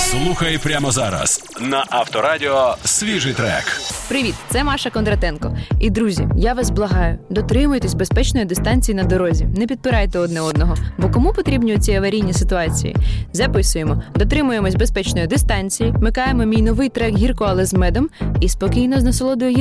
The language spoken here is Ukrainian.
Слухай прямо зараз на Авторадіо свіжий трек. Привіт, це Маша Кондратенко. І, друзі, я вас благаю, дотримуйтесь безпечної дистанції на дорозі. Не підпирайте одне одного. Бо кому потрібні ці аварійні ситуації? Записуємо. Дотримуємось безпечної дистанції, вмикаємо мій новий трек «Гірко, але з медом» і спокійно з насолодою